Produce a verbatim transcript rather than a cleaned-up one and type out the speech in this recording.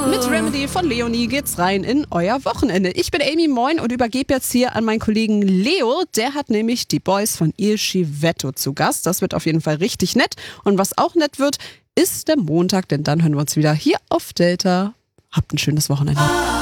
Mit Remedy von Leonie geht's rein in euer Wochenende. Ich bin Amy, moin, und übergebe jetzt hier an meinen Kollegen Leo. Der hat nämlich die Boys von Il Civetto zu Gast. Das wird auf jeden Fall richtig nett. Und was auch nett wird, ist der Montag, denn dann hören wir uns wieder hier auf Delta. Habt ein schönes Wochenende.